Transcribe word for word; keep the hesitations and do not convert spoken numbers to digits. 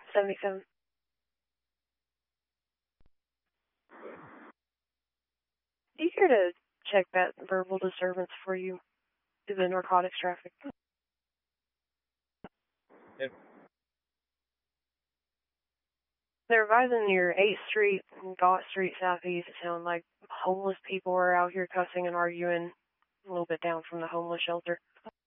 seventy-seven. Do you care to check that verbal disturbance for you to the narcotics traffic? Yep. They're advising near eighth Street and Gott Street Southeast. It sounds like homeless people are out here cussing and arguing a little bit down from the homeless shelter.